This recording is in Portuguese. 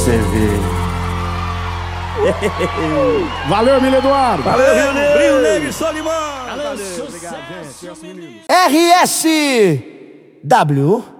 você ver. Valeu, Emílio Eduardo. Valeu, Rio Negro. Rio Negro e Solimão. Valeu, obrigado, gente. RSW